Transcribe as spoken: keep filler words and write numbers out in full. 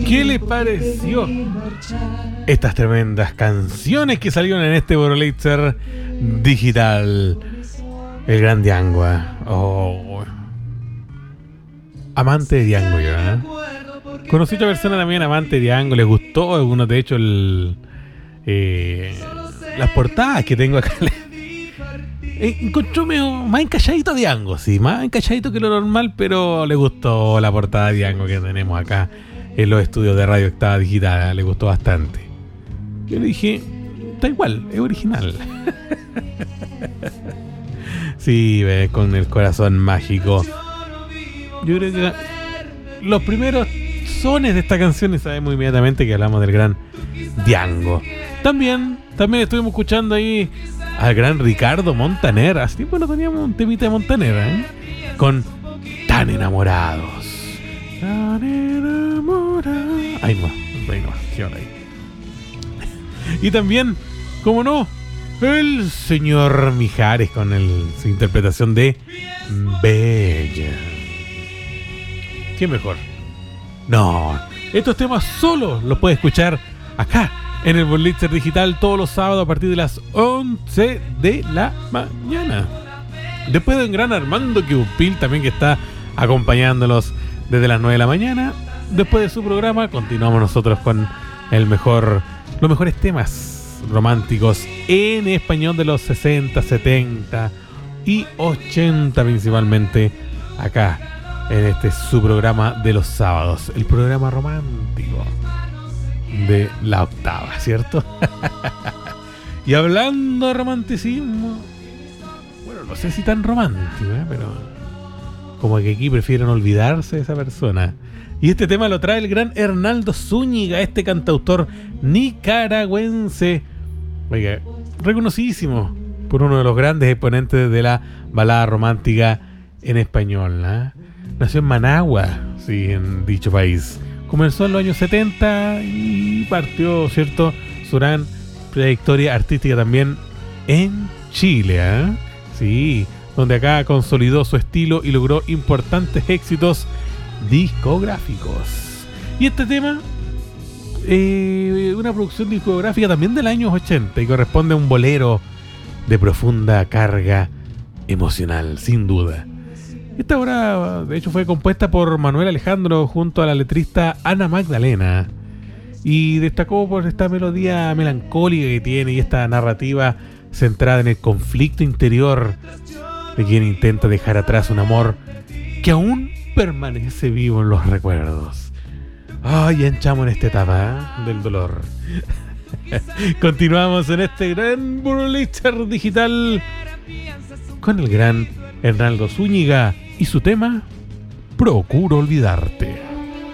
¿Qué le pareció estas tremendas canciones que salieron en este Borolitzer digital? El gran Diango, ¿eh? Oh. Amante de Diango yo, ¿eh? Conocí a otra persona también amante de Diango, les gustó algunos, de hecho, el, eh, las portadas que tengo acá. eh, encontró medio más encalladito Diango, sí, más encalladito que lo normal, pero le gustó la portada de Diango que tenemos acá en los estudios de Radio Octava Digital, le gustó bastante. Yo le dije, está igual, es original. Sí, ve, con el corazón mágico. Yo creo que los primeros sones de esta canción y sabemos inmediatamente que hablamos del gran Diango. También, también estuvimos escuchando ahí al gran Ricardo Montaner. Hace tiempo no teníamos un temita de Montaner, ¿eh? Con Tan Enamorados. Tan Enamorados. Ay, no, ahí no, qué hora ahí. Y también, como no, el señor Mijares con el, su interpretación de Bella. ¿Qué mejor? No, estos temas solo los puedes escuchar acá en el Borolitzer Digital todos los sábados a partir de las once de la mañana. Después de un gran Armando Queupil también que está acompañándolos desde las nueve de la mañana. Después de su programa continuamos nosotros con el mejor, los mejores temas románticos en español de los sesenta, setenta y ochenta principalmente acá en este su programa de los sábados, el programa romántico de la octava, ¿cierto? Y hablando de romanticismo, bueno, no sé si tan romántico, ¿eh? Pero como que aquí prefieren olvidarse de esa persona. Y este tema lo trae el gran Hernaldo Zúñiga, este cantautor nicaragüense, oiga, reconocidísimo por uno de los grandes exponentes de la balada romántica en español, ¿eh? Nació en Managua, sí, en dicho país. Comenzó en los años setenta y partió, ¿cierto?, su gran trayectoria artística también en Chile, ¿eh? Sí, donde acá consolidó su estilo y logró importantes éxitos discográficos. Y este tema, eh, una producción discográfica también del año ochenta y corresponde a un bolero de profunda carga emocional, sin duda. Esta obra, de hecho, fue compuesta por Manuel Alejandro junto a la letrista Ana Magdalena y destacó por esta melodía melancólica que tiene y esta narrativa centrada en el conflicto interior de quien intenta dejar atrás un amor que aún permanece vivo en los recuerdos. Ay, ya entramos en esta etapa, ¿eh?, del dolor. Continuamos en este gran Borolitzer digital con el gran Hernaldo Zúñiga y su tema Procuro Olvidarte.